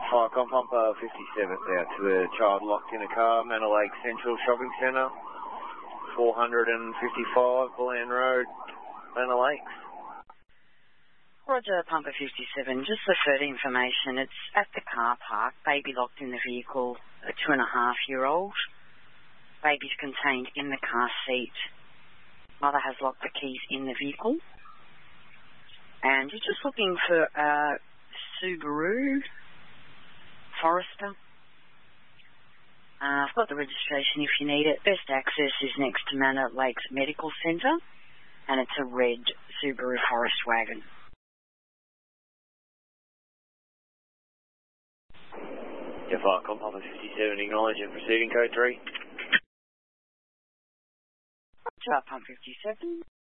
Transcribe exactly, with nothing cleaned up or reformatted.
Fire Com Pumper fifty-seventh out to a child locked in a car, Manor Lake Central Shopping Centre, four fifty-five Bolan Road, Manor Lakes. Roger, Pumper fifty-seven. Just for further information, it's at the car park. Baby locked in the vehicle, a two and a half year old. Baby's contained in the car seat. Mother has locked the keys in the vehicle. And you're just looking for a Subaru Forester. Uh, I've got the registration if you need it. Best access is next to Manor Lakes Medical Centre, and it's a red Subaru Forest wagon. Yeah, Fire Com Pumper fifty-seven, acknowledge and proceeding code three. Roger, Pump fifty-seven.